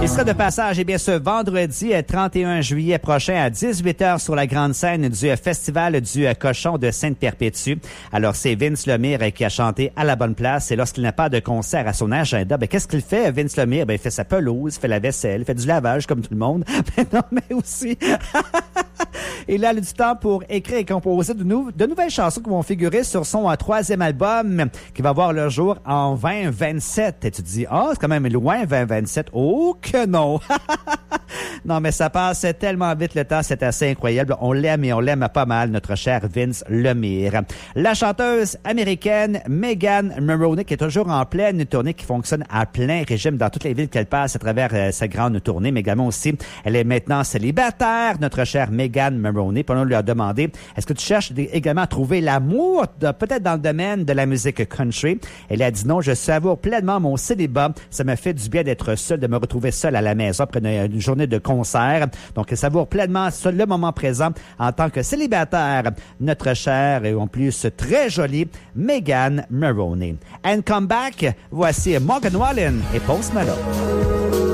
Il sera de passage, ce vendredi 31 juillet prochain à 18h sur la grande scène du Festival du Cochon de Sainte-Perpétue. Alors, c'est Vince Lemire qui a chanté à la bonne place. Et lorsqu'il n'a pas de concert à son agenda, qu'est-ce qu'il fait, Vince Lemire? Il fait sa pelouse, il fait la vaisselle, il fait du lavage comme tout le monde. Mais aussi... Il a du temps pour écrire et composer de nouvelles chansons qui vont figurer sur son troisième album qui va voir le jour en 2027. Et tu te dis, c'est quand même loin, 2027. Oh que non! Non, mais ça passe tellement vite le temps, c'est assez incroyable. On l'aime et on l'aime pas mal, notre cher Vince Lemire. La chanteuse américaine Megan Moroney, qui est toujours en pleine tournée, qui fonctionne à plein régime dans toutes les villes qu'elle passe à travers sa grande tournée, mais également aussi, elle est maintenant célibataire, notre chère Megan Moroney. Puis on lui a demandé, est-ce que tu cherches également à trouver l'amour, peut-être dans le domaine de la musique country? Elle a dit non, je savoure pleinement mon célibat. Ça me fait du bien d'être seule, de me retrouver seule à la maison après une journée de concert. Donc, elle savoure pleinement le moment présent en tant que célibataire. Notre chère et en plus très jolie Megan Moroney. And come back, voici Morgan Wallen et Post Malone.